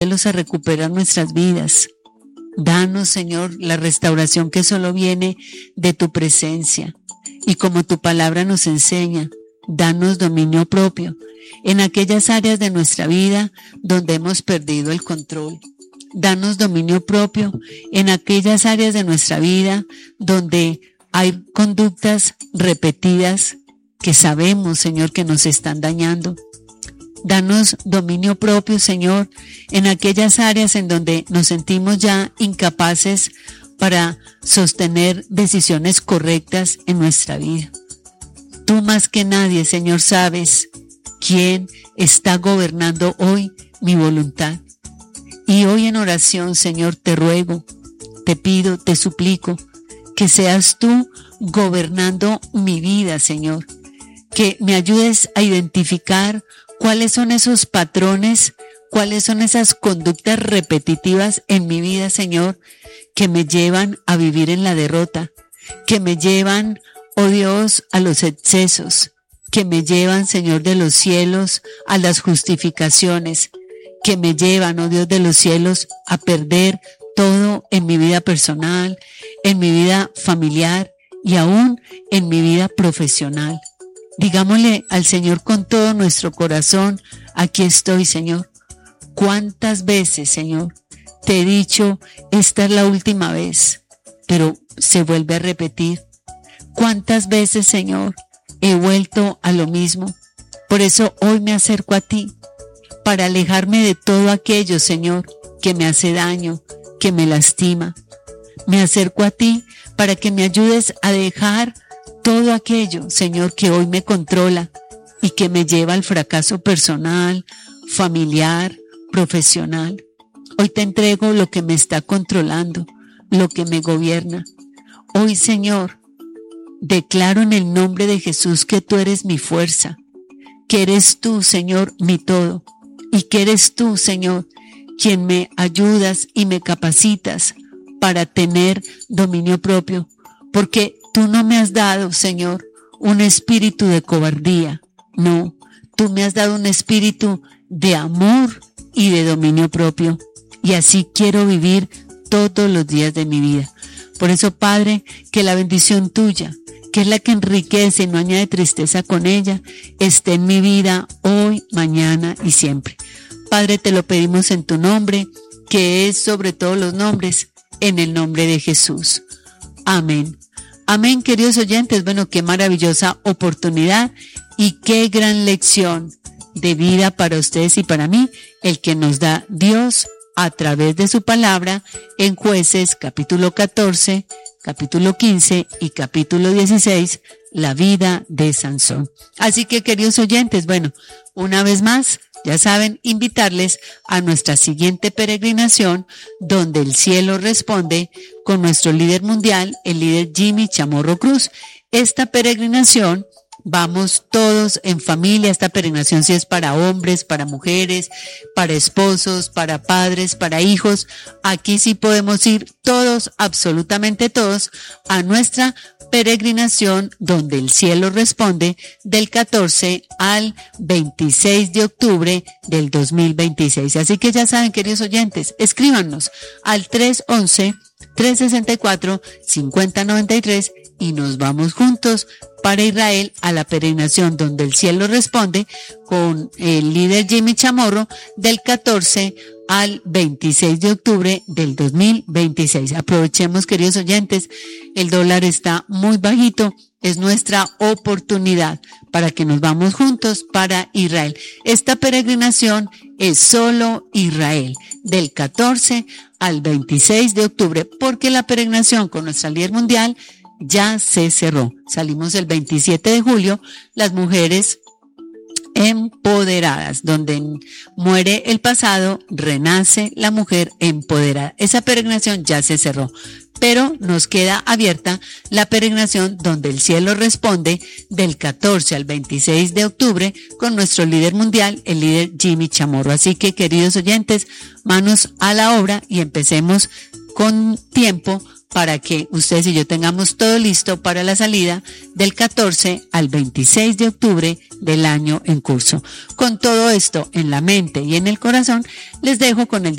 ayúdalos a recuperar nuestras vidas. Danos, Señor, la restauración que solo viene de tu presencia. Y como tu palabra nos enseña, danos dominio propio en aquellas áreas de nuestra vida donde hemos perdido el control. Danos dominio propio en aquellas áreas de nuestra vida donde hay conductas repetidas que sabemos, Señor, que nos están dañando. Danos dominio propio, Señor, en aquellas áreas en donde nos sentimos ya incapaces para sostener decisiones correctas en nuestra vida. Tú más que nadie, Señor, sabes quién está gobernando hoy mi voluntad. Y hoy en oración, Señor, te ruego, te pido, te suplico que seas tú gobernando mi vida, Señor. Que me ayudes a identificar cuáles son esos patrones, cuáles son esas conductas repetitivas en mi vida, Señor, que me llevan a vivir en la derrota, que me llevan, oh Dios, a los excesos, que me llevan, Señor de los cielos, a las justificaciones, que me llevan, oh Dios de los cielos, a perder todo en mi vida personal, en mi vida familiar y aún en mi vida profesional. Digámosle al Señor con todo nuestro corazón, aquí estoy, Señor. ¿Cuántas veces, Señor, te he dicho, esta es la última vez, pero se vuelve a repetir? ¿Cuántas veces, Señor, he vuelto a lo mismo? Por eso hoy me acerco a ti, para alejarme de todo aquello, Señor, que me hace daño, que me lastima. Me acerco a ti para que me ayudes a dejar todo aquello, Señor, que hoy me controla y que me lleva al fracaso personal, familiar, profesional. Hoy te entrego lo que me está controlando, lo que me gobierna. Hoy, Señor, declaro en el nombre de Jesús que tú eres mi fuerza, que eres tú, Señor, mi todo, y que eres tú, Señor, quien me ayudas y me capacitas para tener dominio propio, porque tú no me has dado, Señor, un espíritu de cobardía. No, tú me has dado un espíritu de amor y de dominio propio. Y así quiero vivir todos los días de mi vida. Por eso, Padre, que la bendición tuya, que es la que enriquece y no añade tristeza con ella, esté en mi vida hoy, mañana y siempre. Padre, te lo pedimos en tu nombre, que es sobre todos los nombres, en el nombre de Jesús. Amén. Amén, queridos oyentes. Bueno, qué maravillosa oportunidad y qué gran lección de vida para ustedes y para mí, el que nos da Dios a través de su palabra en Jueces capítulo 14, capítulo 15 y capítulo 16, la vida de Sansón. Así que, queridos oyentes, bueno, una vez más, ya saben, invitarles a nuestra siguiente peregrinación, donde el cielo responde, con nuestro líder mundial, el líder Jimmy Chamorro Cruz. Esta peregrinación, vamos todos en familia. Esta peregrinación sí es para hombres, para mujeres, para esposos, para padres, para hijos. Aquí sí podemos ir todos, absolutamente todos, a nuestra peregrinación donde el cielo responde, del 14 al 26 de octubre del 2026. Así que ya saben, queridos oyentes, escríbanos al 311-364-5093 y nos vamos juntos para Israel a la peregrinación donde el cielo responde, con el líder Jimmy Chamorro, del 14 al 26 de octubre del 2026. Aprovechemos, queridos oyentes, el dólar está muy bajito, es nuestra oportunidad para que nos vamos juntos para Israel. Esta peregrinación es solo Israel, del 14 al 26 de octubre, porque la peregrinación con nuestra líder mundial ya se cerró. Salimos el 27 de julio, las mujeres empoderadas, donde muere el pasado, renace la mujer empoderada. Esa peregrinación ya se cerró, pero nos queda abierta la peregrinación donde el cielo responde, del 14 al 26 de octubre, con nuestro líder mundial, el líder Jimmy Chamorro. Así que, queridos oyentes, manos a la obra y empecemos con tiempo para que ustedes y yo tengamos todo listo para la salida del 14 al 26 de octubre del año en curso. Con todo esto en la mente y en el corazón, les dejo con el